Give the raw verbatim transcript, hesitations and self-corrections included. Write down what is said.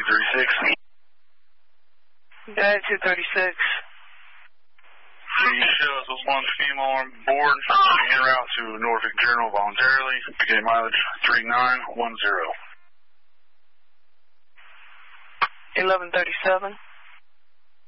thirty-six. United two thirty-six. The shows with one female on board, en route to Norfolk Journal voluntarily, beginning mileage three nine one zero. eleven thirty-seven.